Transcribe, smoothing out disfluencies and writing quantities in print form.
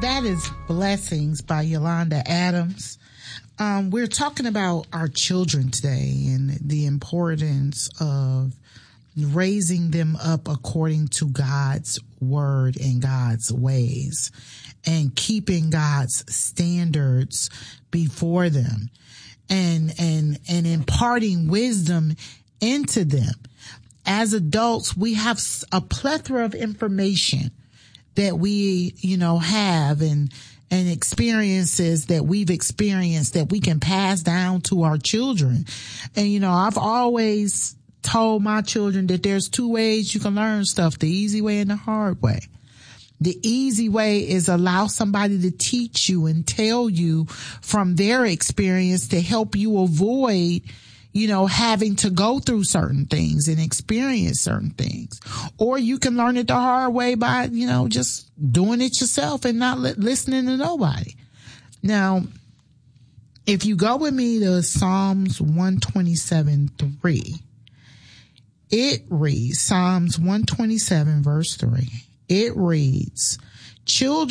That is Blessings by Yolanda Adams. We're talking about our children today and the importance of raising them up according to God's word and God's ways and keeping God's standards before them and imparting wisdom into them. As adults, we have a plethora of information that we, have and experiences that we've experienced that we can pass down to our children. And, I've always told my children that there's two ways you can learn stuff, the easy way and the hard way. The easy way is allow somebody to teach you and tell you from their experience to help you avoid having to go through certain things and experience certain things. Or you can learn it the hard way by, just doing it yourself and not listening to nobody. Now, if you go with me to Psalms 127:3, it reads, Psalms 127 verse 3, it reads, children